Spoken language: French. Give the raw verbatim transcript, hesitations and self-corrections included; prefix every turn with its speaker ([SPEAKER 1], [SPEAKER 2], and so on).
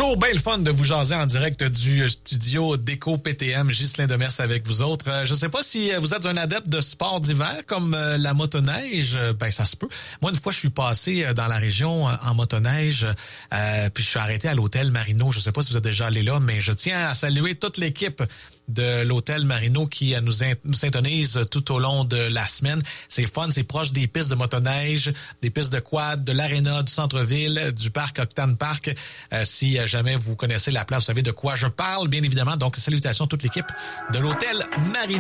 [SPEAKER 1] Toujours bien le fun de vous jaser en direct du studio Déco P T M. Ghislain Demers avec vous autres. Euh, je sais pas si vous êtes un adepte de sport d'hiver comme euh, la motoneige. Euh, ben, ça se peut. Moi, une fois, je suis passé dans la région en motoneige, euh, puis je suis arrêté à l'hôtel Marino. Je sais pas si vous êtes déjà allé là, mais je tiens à saluer toute l'équipe de l'hôtel Marino qui nous, in- nous syntonise tout au long de la semaine. C'est fun, c'est proche des pistes de motoneige, des pistes de quad, de l'aréna, du centre-ville, du parc Octane Park. Euh, si jamais vous connaissez la place, vous savez de quoi je parle, bien évidemment. Donc, salutations à toute l'équipe de l'hôtel Marino.